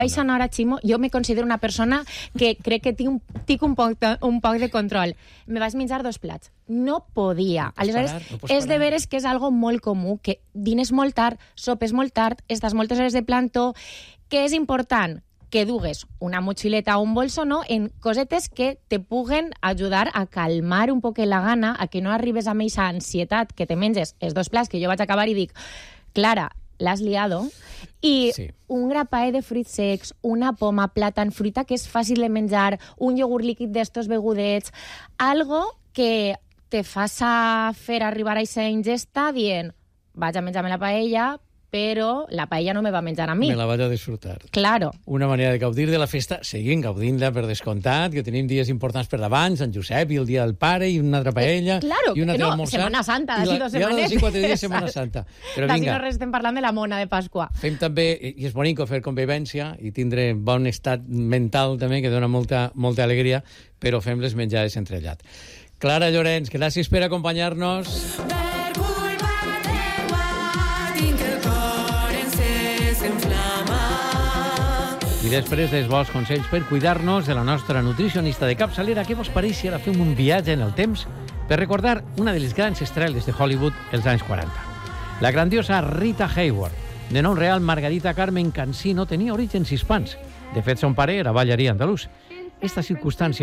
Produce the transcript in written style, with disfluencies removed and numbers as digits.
Això no, ara, Ximo, jo me considero una persona que crec que tinc un poc de control. Me vaig menjar 2 plats. No podia. Aleshores, és de veres que és algo molt comú, que dines molt tard, sopes molt tard, estàs moltes hores de plantó, que és important que dugues una motxileta o un bolso, no?, en cosetes que te puguen ajudar a calmar un poc la gana, a que no arribes amb aquesta ansietat que te menges els 2 plats, que jo vaig acabar i dic, Clara, l'has liado, i un grapaet de fruits secs, una poma, plàtan, fruita que és fàcil de menjar, un iogurt líquid d'estos begudets, algo que te faça fer arribar a aquesta ingesta dient, vaig a menjar-me la paella, però la paella no me va menjar a mi. Me la vaig a disfrutar. Claro. Una manera de gaudir de la festa, seguim gaudint-la per descomptat, que tenim dies importants per davant, Sant Josep i el dia del pare, i una altra paella, claro, i una altra almorzar. Setmana Santa, d'ací 2 setmanes. I ara d'ací 4 dies Setmana Santa. Però d'ací vinga. no res estem parlant de la mona de Pasqua. Fem també, i és bonic fer convivència i tindre bon estat mental també, que dona molta alegria, però fem les menjades entrellat. Clara Llorenç, gràcies per acompanyar-nos. I després dels bons consells per cuidar-nos de la nostra nutricionista de capçalera, què vos pareix si ara fem un viatge en el temps per recordar una de les grans estrelles de Hollywood els anys 40? La grandiosa Rita Hayworth, de nom real Margarita Carmen Cansino, tenia orígens hispans. De fet, son pare era ballarí andalús. Esta circumstància